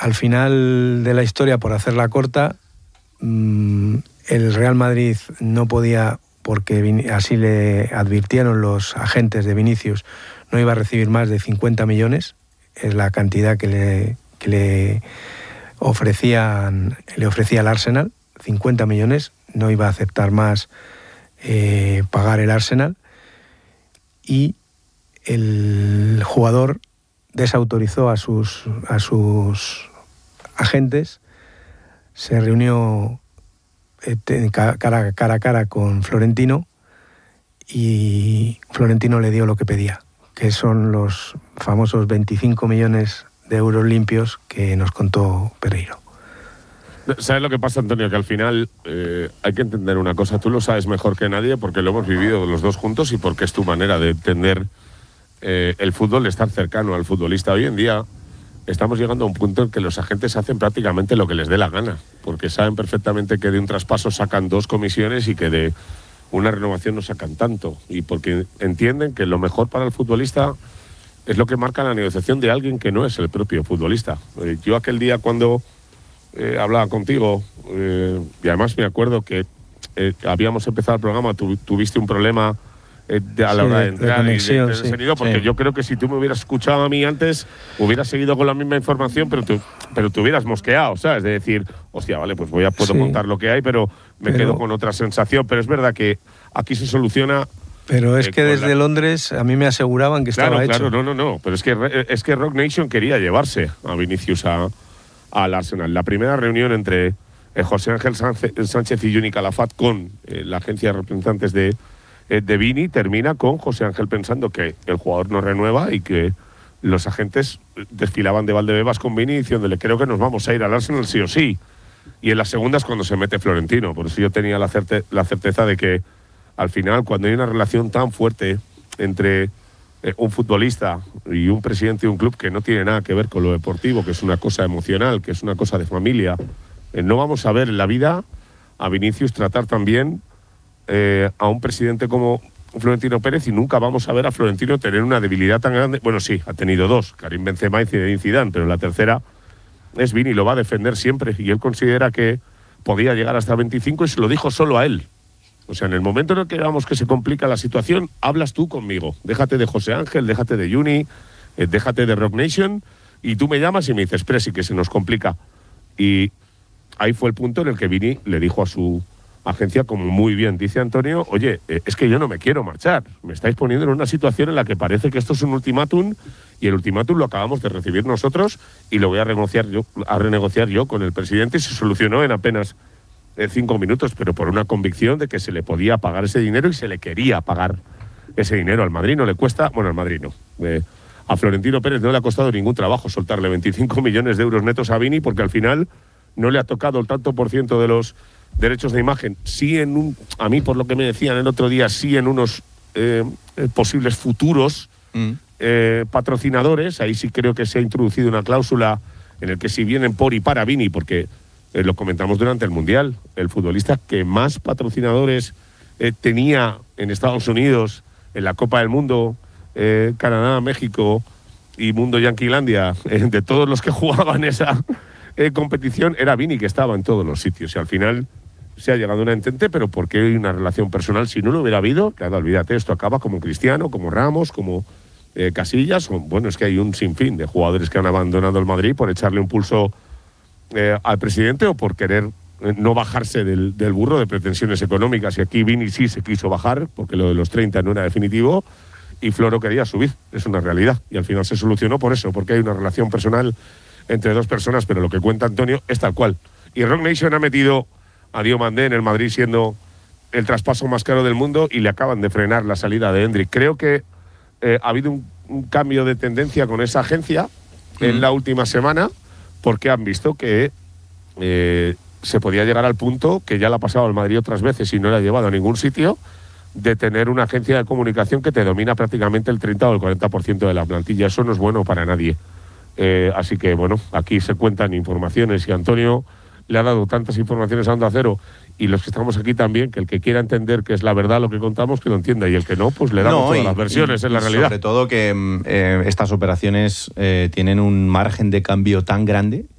al final de la historia, por hacerla corta, el Real Madrid no podía, porque así le advirtieron los agentes de Vinicius, no iba a recibir más de 50 millones, es la cantidad que le ofrecía el Arsenal, 50 millones, no iba a aceptar más pagar el Arsenal, y el jugador desautorizó a sus agentes, se reunió cara a cara con Florentino y Florentino le dio lo que pedía, que son los famosos 25 millones de euros limpios que nos contó Pereiro. ¿Sabes lo que pasa, Antonio? Que al final hay que entender una cosa. Tú lo sabes mejor que nadie porque lo hemos vivido los dos juntos y porque es tu manera de entender el fútbol, de estar cercano al futbolista. Hoy en día estamos llegando a un punto en que los agentes hacen prácticamente lo que les dé la gana, porque saben perfectamente que de un traspaso sacan 2 comisiones y que de una renovación no sacan tanto. Y porque entienden que lo mejor para el futbolista es lo que marca la negociación de alguien que no es el propio futbolista. Yo aquel día cuando hablaba contigo, y además me acuerdo que habíamos empezado el programa, tuviste un problema a la hora de entrar conexión, y de sonido, porque yo creo que si tú me hubieras escuchado a mí antes, hubieras seguido con la misma información, pero te hubieras mosqueado, ¿sabes? De decir, hostia, vale, pues puedo contar lo que hay, pero me quedo con otra sensación. Pero es verdad que aquí se soluciona. Pero es que desde Londres a mí me aseguraban que estaba hecho. Claro, no. Pero es que Rock Nation quería llevarse a Vinicius al Arsenal. La primera reunión entre José Ángel Sánchez y Johnny Calafat con la agencia de representantes de Vini termina con José Ángel pensando que el jugador no renueva y que los agentes desfilaban de Valdebebas con Vini diciéndole, creo que nos vamos a ir al Arsenal sí o sí. Y en la segunda es cuando se mete Florentino. Por eso yo tenía la certeza de que al final, cuando hay una relación tan fuerte entre un futbolista y un presidente de un club que no tiene nada que ver con lo deportivo, que es una cosa emocional, que es una cosa de familia, no vamos a ver en la vida a Vinicius tratar también a un presidente como Florentino Pérez, y nunca vamos a ver a Florentino tener una debilidad tan grande. Bueno, sí, ha tenido 2, Karim Benzema y Zinedine Zidane, pero la tercera es Vini, lo va a defender siempre, y él considera que podía llegar hasta 25 y se lo dijo solo a él. O sea, en el momento en el que veamos que se complica la situación, hablas tú conmigo. Déjate de José Ángel, déjate de Juni, déjate de Rock Nation, y tú me llamas y me dices, Presi, que se nos complica. Y ahí fue el punto en el que Vini le dijo a su agencia, como muy bien dice Antonio, oye, es que yo no me quiero marchar. Me estáis poniendo en una situación en la que parece que esto es un ultimátum, y el ultimátum lo acabamos de recibir nosotros y lo voy a renegociar yo con el presidente, y se solucionó en apenas 5 minutos, pero por una convicción de que se le podía pagar ese dinero y se le quería pagar ese dinero. Al Madrid no le cuesta, bueno, al Madrid no. A Florentino Pérez no le ha costado ningún trabajo soltarle 25 millones de euros netos a Vini, porque al final no le ha tocado el tanto por ciento de los derechos de imagen. Sí, a mí, por lo que me decían el otro día, sí en unos posibles futuros patrocinadores. Ahí sí creo que se ha introducido una cláusula en el que si vienen por y para Vini, porque lo comentamos durante el Mundial, el futbolista que más patrocinadores tenía en Estados Unidos, en la Copa del Mundo, Canadá, México y Mundo Yanquilandia, de todos los que jugaban esa competición, era Vini, que estaba en todos los sitios. Y al final se ha llegado a una entente, pero porque hay una relación personal. Si no lo hubiera habido, claro, olvídate, esto acaba como Cristiano, como Ramos, como Casillas. Bueno, es que hay un sinfín de jugadores que han abandonado el Madrid por echarle un pulso al presidente o por querer no bajarse del burro de pretensiones económicas. Y aquí Vini sí se quiso bajar, porque lo de los 30 no era definitivo, y Floro quería subir. Es una realidad. Y al final se solucionó por eso, porque hay una relación personal entre 2 personas, pero lo que cuenta Antonio es tal cual. Y Rock Nation ha metido a Diomandé en el Madrid siendo el traspaso más caro del mundo, y le acaban de frenar la salida de Endrick. Creo que ha habido un cambio de tendencia con esa agencia en la última semana, porque han visto que se podía llegar al punto, que ya le ha pasado al Madrid otras veces y no le ha llevado a ningún sitio, de tener una agencia de comunicación que te domina prácticamente el 30 o el 40% de la plantilla. Eso no es bueno para nadie. Así que, bueno, aquí se cuentan informaciones, y Antonio le ha dado tantas informaciones a Onda Cero, y los que estamos aquí también, que el que quiera entender que es la verdad lo que contamos, que lo entienda, y el que no, pues le damos todas las versiones, en la realidad. Sobre todo que estas operaciones tienen un margen de cambio tan grande